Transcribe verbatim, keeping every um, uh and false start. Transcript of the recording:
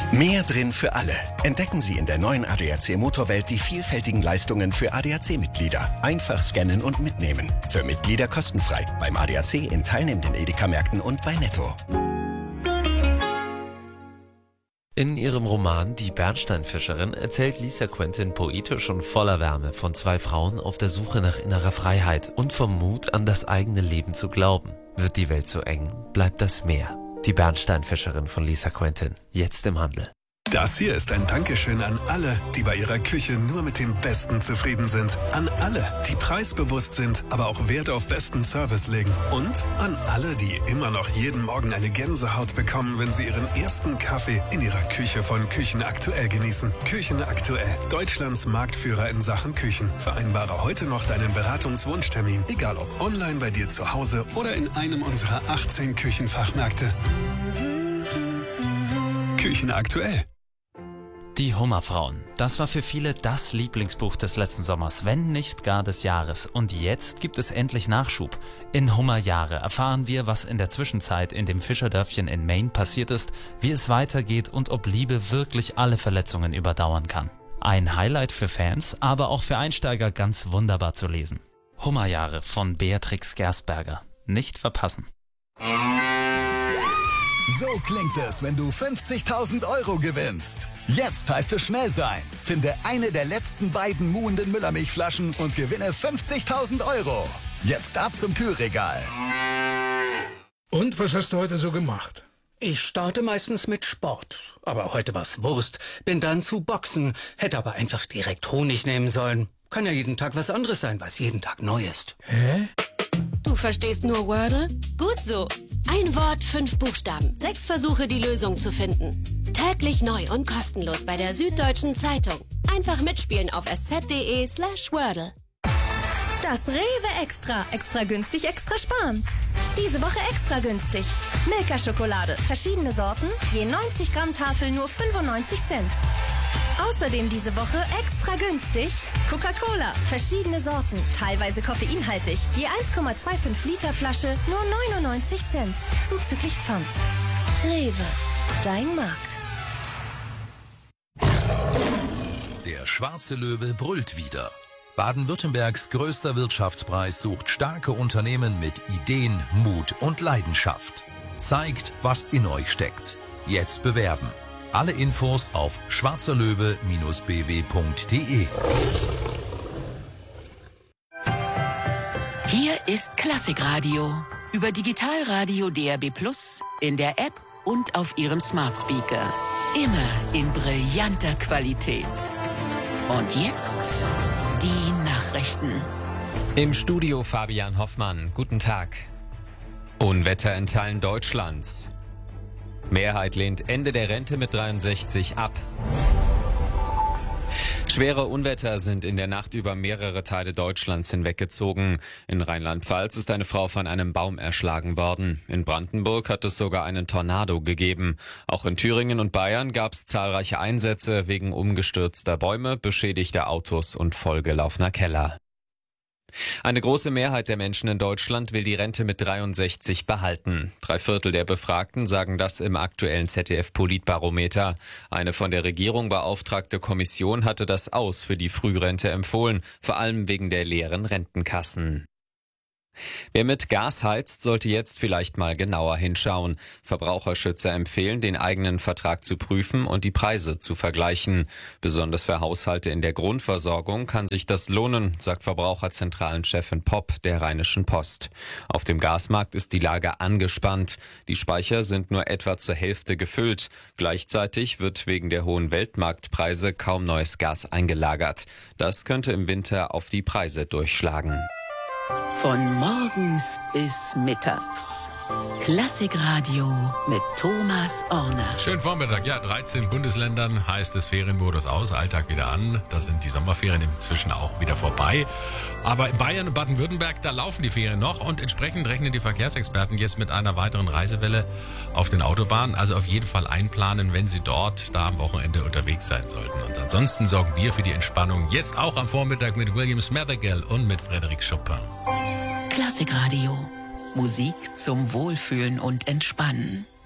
Mehr drin für alle. Entdecken Sie in der neuen A D A C Motorwelt die vielfältigen Leistungen für A D A C-Mitglieder. Einfach scannen und mitnehmen. Für Mitglieder kostenfrei. Beim A D A C in teilnehmenden Edeka-Märkten und bei Netto. In ihrem Roman Die Bernsteinfischerin erzählt Lisa Quentin poetisch und voller Wärme von zwei Frauen auf der Suche nach innerer Freiheit und vom Mut, an das eigene Leben zu glauben. Wird die Welt so eng, bleibt das Meer. Die Bernsteinfischerin von Lisa Quentin, jetzt im Handel. Das hier ist ein Dankeschön an alle, die bei ihrer Küche nur mit dem Besten zufrieden sind. An alle, die preisbewusst sind, aber auch Wert auf besten Service legen. Und an alle, die immer noch jeden Morgen eine Gänsehaut bekommen, wenn sie ihren ersten Kaffee in ihrer Küche von Küchen Aktuell genießen. Küchen Aktuell, Deutschlands Marktführer in Sachen Küchen. Vereinbare heute noch deinen Beratungswunschtermin, egal ob online bei dir zu Hause oder in einem unserer achtzehn Küchenfachmärkte. Küchen Aktuell. Die Hummerfrauen. Das war für viele das Lieblingsbuch des letzten Sommers, wenn nicht gar des Jahres. Und jetzt gibt es endlich Nachschub. In Hummerjahre erfahren wir, was in der Zwischenzeit in dem Fischerdörfchen in Maine passiert ist, wie es weitergeht und ob Liebe wirklich alle Verletzungen überdauern kann. Ein Highlight für Fans, aber auch für Einsteiger ganz wunderbar zu lesen. Hummerjahre von Beatrix Gersberger. Nicht verpassen. So klingt es, wenn du fünfzigtausend Euro gewinnst. Jetzt heißt es schnell sein. Finde eine der letzten beiden muhenden Müllermilchflaschen und gewinne fünfzigtausend Euro. Jetzt ab zum Kühlregal. Und was hast du heute so gemacht? Ich starte meistens mit Sport. Aber heute war's Wurst. Bin dann zu Boxen. Hätte aber einfach direkt Honig nehmen sollen. Kann ja jeden Tag was anderes sein, was jeden Tag neu ist. Hä? Du verstehst nur Wordle? Gut so. Ein Wort, fünf Buchstaben. Sechs Versuche, die Lösung zu finden. Täglich neu und kostenlos bei der Süddeutschen Zeitung. Einfach mitspielen auf sz.de slash Wordle. Das Rewe Extra. Extra günstig, extra sparen. Diese Woche extra günstig. Milka-Schokolade. Verschiedene Sorten. Je neunzig Gramm Tafel nur fünfundneunzig Cent. Außerdem diese Woche extra günstig Coca-Cola, verschiedene Sorten, teilweise koffeinhaltig, je eins Komma fünfundzwanzig Liter Flasche, nur neunundneunzig Cent, zuzüglich Pfand. Rewe, dein Markt. Der schwarze Löwe brüllt wieder. Baden-Württembergs größter Wirtschaftspreis sucht starke Unternehmen mit Ideen, Mut und Leidenschaft. Zeigt, was in euch steckt. Jetzt bewerben. Alle Infos auf schwarzerlöwe Bindestrich b w punkt d e. Hier ist Klassikradio. Über Digitalradio D A B Plus, in der App und auf Ihrem Smart Speaker. Immer in brillanter Qualität. Und jetzt die Nachrichten. Im Studio Fabian Hoffmann. Guten Tag. Unwetter in Teilen Deutschlands. Mehrheit lehnt Ende der Rente mit dreiundsechzig ab. Schwere Unwetter sind in der Nacht über mehrere Teile Deutschlands hinweggezogen. In Rheinland-Pfalz ist eine Frau von einem Baum erschlagen worden. In Brandenburg hat es sogar einen Tornado gegeben. Auch in Thüringen und Bayern gab es zahlreiche Einsätze wegen umgestürzter Bäume, beschädigter Autos und vollgelaufener Keller. Eine große Mehrheit der Menschen in Deutschland will die Rente mit dreiundsechzig behalten. Drei Viertel der Befragten sagen das im aktuellen Z D F-Politbarometer. Eine von der Regierung beauftragte Kommission hatte das Aus für die Frührente empfohlen, vor allem wegen der leeren Rentenkassen. Wer mit Gas heizt, sollte jetzt vielleicht mal genauer hinschauen. Verbraucherschützer empfehlen, den eigenen Vertrag zu prüfen und die Preise zu vergleichen. Besonders für Haushalte in der Grundversorgung kann sich das lohnen, sagt Verbraucherzentralenchefin Popp der Rheinischen Post. Auf dem Gasmarkt ist die Lage angespannt. Die Speicher sind nur etwa zur Hälfte gefüllt. Gleichzeitig wird wegen der hohen Weltmarktpreise kaum neues Gas eingelagert. Das könnte im Winter auf die Preise durchschlagen. Von morgens bis mittags. Klassikradio mit Thomas Orner. Schönen Vormittag. Ja, dreizehn Bundesländern heißt es Ferienmodus aus, Alltag wieder an. Da sind die Sommerferien inzwischen auch wieder vorbei. Aber in Bayern und Baden-Württemberg, da laufen die Ferien noch. Und entsprechend rechnen die Verkehrsexperten jetzt mit einer weiteren Reisewelle auf den Autobahnen. Also auf jeden Fall einplanen, wenn Sie dort da am Wochenende unterwegs sein sollten. Und ansonsten sorgen wir für die Entspannung jetzt auch am Vormittag mit William Smathergill und mit Frédéric Chopin. Klassikradio. Musik zum Wohlfühlen und Entspannen.